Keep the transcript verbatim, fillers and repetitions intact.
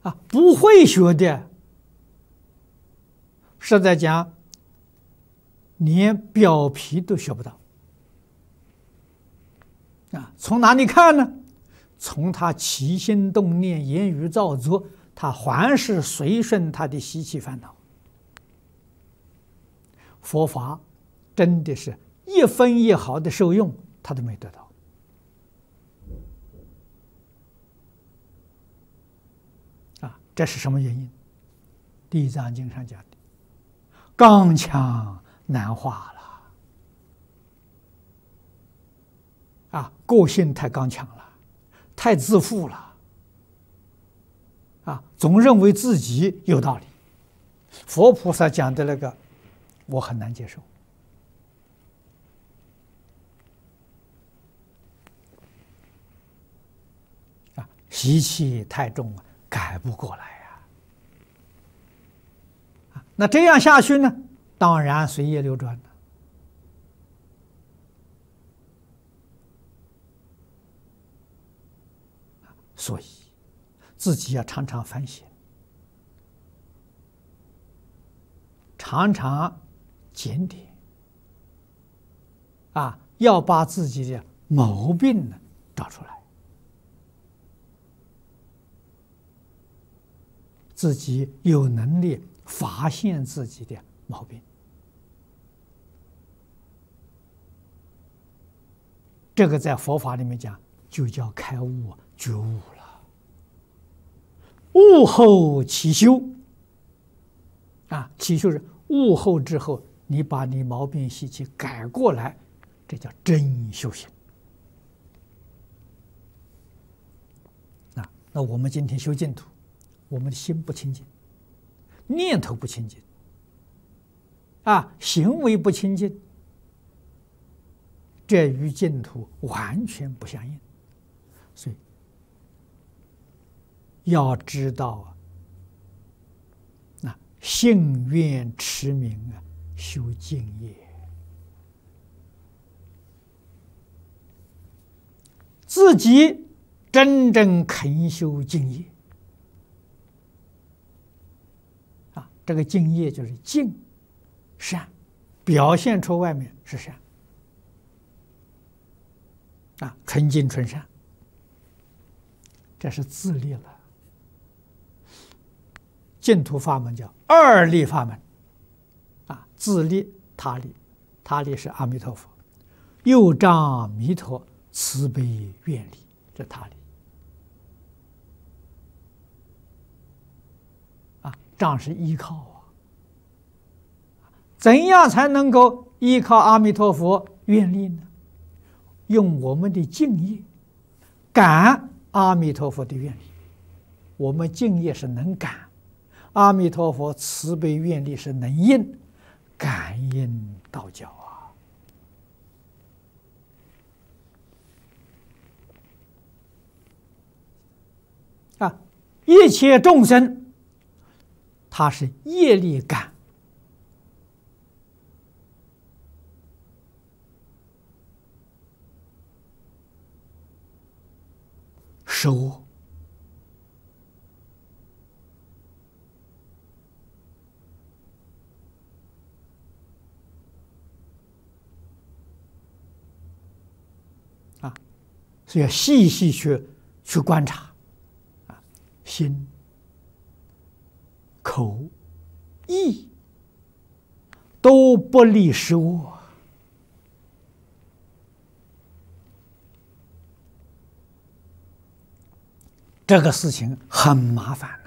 啊，不会学的，实在讲，连表皮都学不到。啊，从哪里看呢？从他起心动念、言语造作，他还是随顺他的习气烦恼。佛法真的是一分一毫的受用，他都没得到。啊，这是什么原因？《地藏经》上讲的，刚强难化了。啊，个性太刚强了，太自负了。啊，总认为自己有道理。佛菩萨讲的那个，我很难接受。啊，习气太重了，改不过来呀。啊，那这样下去呢，当然随业流转了。所以，自己要常常反省，常常检点，啊，要把自己的毛病呢找出来，自己有能力发现自己的毛病，这个在佛法里面讲，就叫开悟、觉悟了。悟后起修，啊，起修是悟后之后，你把你毛病习气改过来，这叫真修行。啊，那我们今天修净土，我们的心不清净，念头不清净，啊，行为不清净，这与净土完全不相应。所以要知道啊，啊，信愿持名啊，修净业，自己真正肯修净业啊，这个净业就是净善，表现出外面是善啊，纯净纯善，这是自立了。净土法门叫二立法门，啊，自立他立，他立是阿弥陀佛，又仗弥陀慈悲愿力，这他立。啊，仗是依靠啊，怎样才能够依靠阿弥陀佛愿力呢？用我们的敬业感阿弥陀佛的愿力，我们敬业是能感。阿弥陀佛慈悲愿力是能应，感应道教啊！啊，一切众生，他是业力感，收。所以要细细去去观察，啊，心、口、意都不离食物，这个事情很麻烦。